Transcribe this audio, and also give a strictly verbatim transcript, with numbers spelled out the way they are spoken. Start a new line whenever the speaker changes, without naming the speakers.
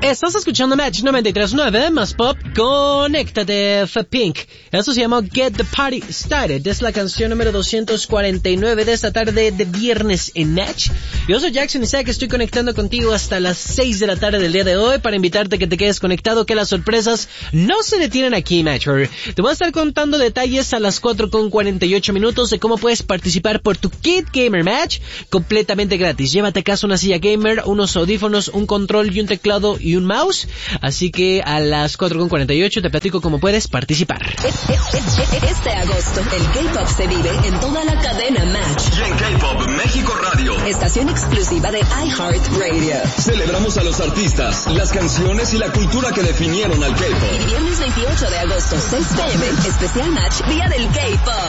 Estás escuchando Match noventa y tres punto nueve, más pop, conéctate, F Pink. Eso se llama Get the Party Started. Es la canción número doscientos cuarenta y nueve de esta tarde de viernes en Match. Yo soy Jackson y sé que estoy conectando contigo hasta las seis de la tarde del día de hoy para invitarte a que te quedes conectado, que las sorpresas no se detienen aquí, Matcher. Te voy a estar contando detalles a las cuatro con cuarenta y ocho minutos de cómo puedes participar por tu Kit Gamer Match completamente gratis. Llévate a casa una silla gamer, unos audífonos, un control y un teclado y un mouse. Así que a las cuatro con cuarenta y ocho te platico cómo puedes participar.
Este agosto, el K-Pop se vive en toda la cadena Match.
Y en K-Pop México Radio,
estación exclusiva de iHeartRadio.
Celebramos a los artistas, las canciones y la cultura que definieron al K-Pop.
Y viernes veintiocho de agosto, seis p m, especial Match, Día del K-Pop.